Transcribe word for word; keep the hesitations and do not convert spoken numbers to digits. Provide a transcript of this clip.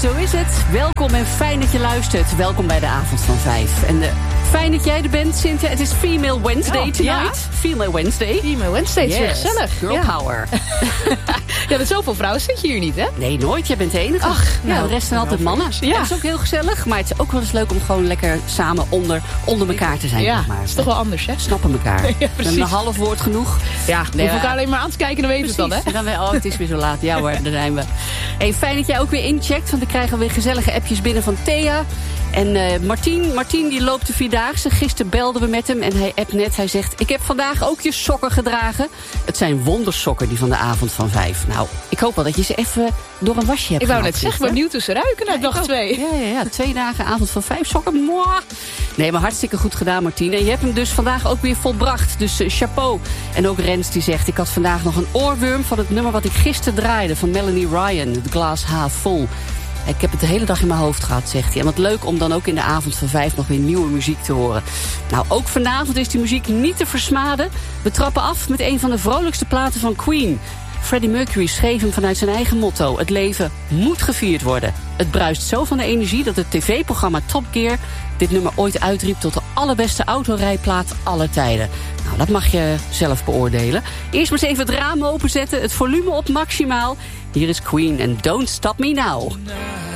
Zo is het. Welkom en fijn dat je luistert. Welkom bij de avond van vijf. En uh, fijn dat jij er bent, Cynthia. Het is Female Wednesday oh, tonight. Ja. Female Wednesday. Female Wednesday, is yes. weer gezellig. Girl ja. power. Ja, met zoveel vrouwen zit je hier niet, hè? Nee, nooit. Jij bent de enige. Ach, ja, nou, de rest zijn altijd mannen. Ja. En dat is ook heel gezellig. Maar het is ook wel eens leuk om gewoon lekker samen onder, onder elkaar te zijn. Ja, zeg maar. dat is toch wel anders, hè? Snappen elkaar. Ja, We hebben een half woord genoeg. Ja, nee, hoef elkaar alleen maar aan te kijken, dan weten we het dan, hè? Dan weer, oh, het is weer zo laat. Ja hoor, daar zijn we. Hey, fijn dat jij ook weer incheckt, want we krijgen weer gezellige appjes binnen van Thea. En uh, Martien, Martien die loopt de Vierdaagse. Gisteren belden we met hem en hij appt net. Hij zegt, ik heb vandaag ook je sokken gedragen. Het zijn wondersokken die van de avond van vijf. Nou, ik hoop wel dat je ze even door een wasje hebt. Ik wou net zeggen, ik ben benieuwd hoe ze ruiken uit dag twee. Ja, ja, ja, twee dagen avond van vijf sokken. Mwah. Nee, maar hartstikke goed gedaan, Martien. En je hebt hem dus vandaag ook weer volbracht. Dus uh, chapeau. En ook Rens die zegt, ik had vandaag nog een oorworm van het nummer wat ik gisteren draaide van Melanie Ryan. The Glass Half Full. Ik heb het de hele dag in mijn hoofd gehad, zegt hij. En wat leuk om dan ook in de avond van vijf nog weer nieuwe muziek te horen. Nou, ook vanavond is die muziek niet te versmaden. We trappen af met een van de vrolijkste platen van Queen. Freddie Mercury schreef hem vanuit zijn eigen motto. Het leven moet gevierd worden. Het bruist zo van de energie dat het tv-programma Top Gear dit nummer ooit uitriep tot de allerbeste autorijplaat aller tijden. Nou, dat mag je zelf beoordelen. Eerst maar eens even het raam openzetten, het volume op maximaal. Hier is Queen en Don't Stop Me Now.